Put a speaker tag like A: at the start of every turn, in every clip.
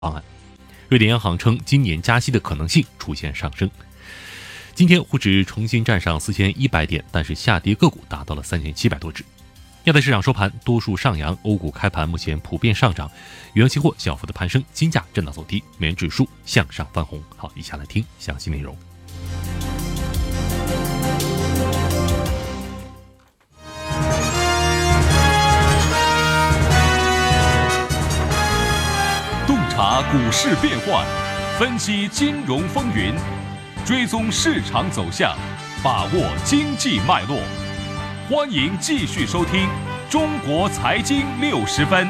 A: 方案。瑞典央行称，今年加息的可能性出现上升。今天沪指重新站上4100点，但是下跌个股达到了3700多只。亚太市场收盘多数上扬，欧股开盘目前普遍上涨，原油期货小幅的攀升，金价震荡走低，美元指数向上翻红。好，以下来听详细内容。
B: 洞察股市变幻，分析金融风云，追踪市场走向，把握经济脉络。欢迎继续收听《中国财经60分》。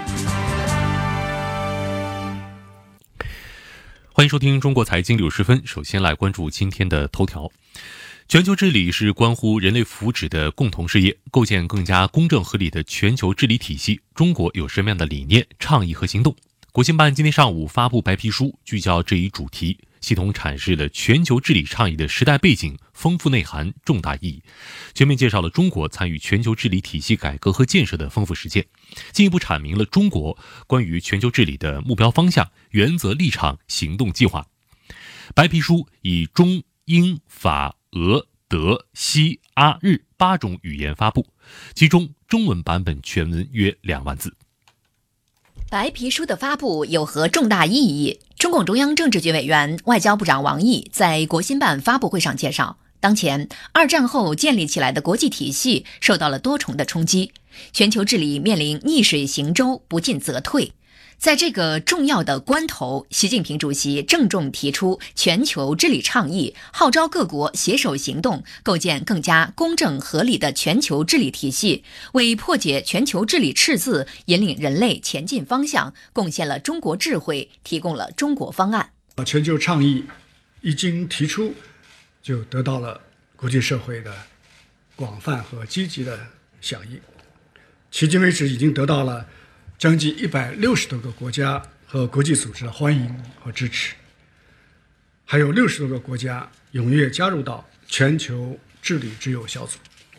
A: 欢迎收听《中国财经60分》。首先来关注今天的头条。全球治理是关乎人类福祉的共同事业，构建更加公正合理的全球治理体系，中国有什么样的理念、倡议和行动？国新办今天上午发布白皮书，聚焦这一主题，系统阐释了全球治理倡议的时代背景、丰富内涵、重大意义，全面介绍了中国参与全球治理体系改革和建设的丰富实践，进一步阐明了中国关于全球治理的目标方向、原则立场、行动计划。白皮书以中、英、法、俄、德、西、阿、日8种语言发布，其中中文版本全文约2万字。
C: 白皮书的发布有何重大意义？中共中央政治局委员、外交部长王毅在国新办发布会上介绍，当前2战后建立起来的国际体系受到了多重的冲击，全球治理面临逆水行舟、不进则退。在这个重要的关头，习近平主席郑重提出全球治理倡议，号召各国携手行动，构建更加公正合理的全球治理体系，为破解全球治理赤字、引领人类前进方向贡献了中国智慧，提供了中国方案。
D: 全球倡议一经提出，就得到了国际社会的广泛和积极的响应，迄今为止已经得到了将近160多个国家和国际组织的欢迎和支持，还有60多个国家踊跃加入到全球治理之友小组。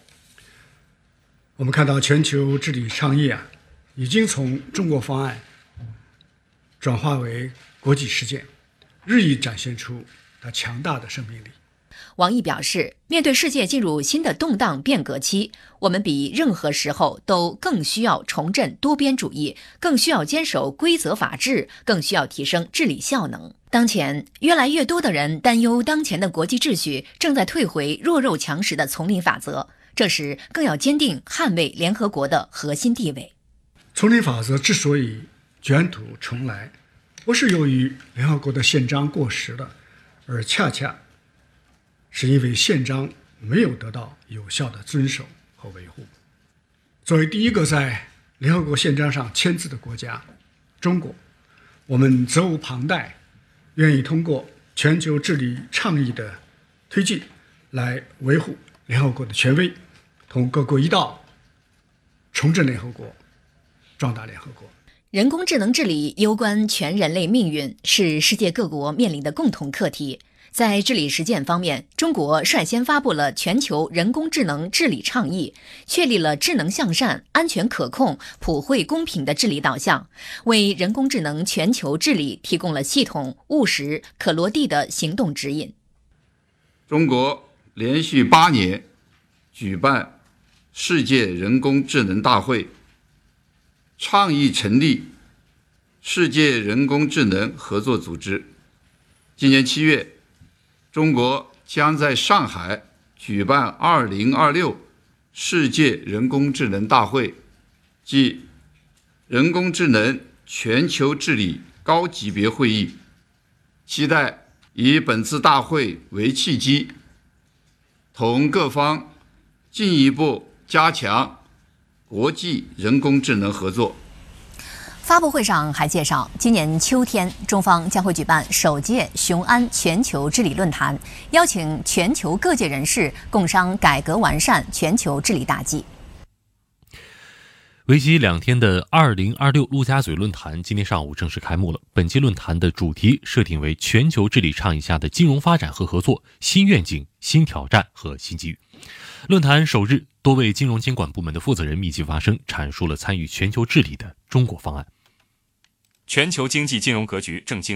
D: 我们看到全球治理倡议已经从中国方案转化为国际实践，日益展现出它强大的生命力。
C: 王毅表示，面对世界进入新的动荡变革期，我们比任何时候都更需要重振多边主义，更需要坚守规则法治，更需要提升治理效能。当前，越来越多的人担忧当前的国际秩序正在退回弱肉强食的丛林法则，这时更要坚定捍卫联合国的核心地位。
D: 丛林法则之所以卷土重来，不是由于联合国的宪章过时了，而恰恰是因为宪章没有得到有效的遵守和维护。作为第一个在联合国宪章上签字的国家，中国，我们责无旁贷，愿意通过全球治理倡议的推进，来维护联合国的权威，同各国一道重振联合国，壮大联合国。
C: 人工智能治理攸关全人类命运，是世界各国面临的共同课题。在治理实践方面，中国率先发布了全球人工智能治理倡议，确立了智能向善、安全可控、普惠公平的治理导向，为人工智能全球治理提供了系统、务实、可落地的行动指引。
E: 中国连续8年举办世界人工智能大会，倡议成立世界人工智能合作组织。今年7月，中国将在上海举办2026世界人工智能大会，即人工智能全球治理高级别会议，期待以本次大会为契机，同各方进一步加强国际人工智能合作。
C: 发布会上还介绍，今年秋天中方将会举办首届雄安全球治理论坛，邀请全球各界人士共商改革完善全球治理大计。
A: 为期2天的2026陆家嘴论坛今天上午正式开幕了。本期论坛的主题设定为全球治理倡议下的金融发展和合作，新愿景、新挑战和新机遇。论坛首日，多位金融监管部门的负责人密集发声，阐述了参与全球治理的中国方案。
F: 全球经济金融格局正经